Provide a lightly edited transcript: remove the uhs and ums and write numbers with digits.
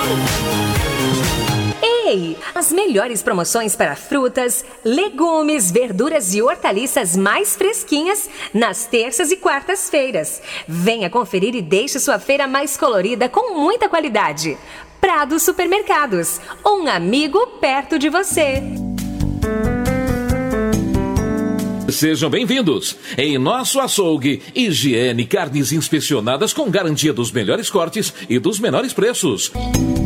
Ei, as melhores promoções para frutas, legumes, verduras e hortaliças mais fresquinhas nas terças e quartas-feiras. Venha conferir e deixe sua feira mais colorida com muita qualidade. Prado Supermercados, um amigo perto de você. Sejam bem-vindos. Em nosso açougue, higiene, carnes inspecionadas com garantia dos melhores cortes e dos menores preços.